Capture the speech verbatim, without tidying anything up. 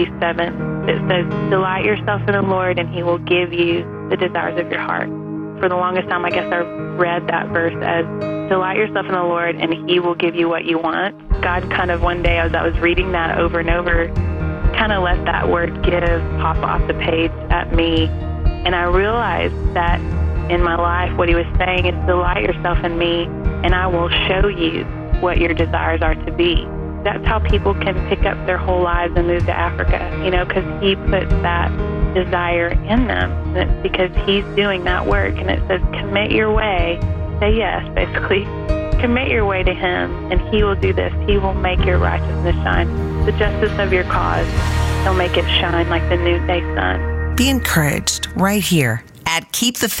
seven, it says, delight yourself in the Lord and he will give you the desires of your heart. For the longest time, I guess I read that verse as, delight yourself in the Lord and he will give you what you want. God kind of one day, as I was reading that over and over, kind of let that word give pop off the page at me. And I realized that in my life, what he was saying is, delight yourself in me and I will show you what your desires are to be. That's how people can pick up their whole lives and move to Africa, you know, because he puts that desire in them. And it's because he's doing that work. And it says, commit your way, say yes, basically. Commit your way to him, and he will do this. He will make your righteousness shine. The justice of your cause, he'll make it shine like the noonday sun. Be encouraged right here at Keep the Faith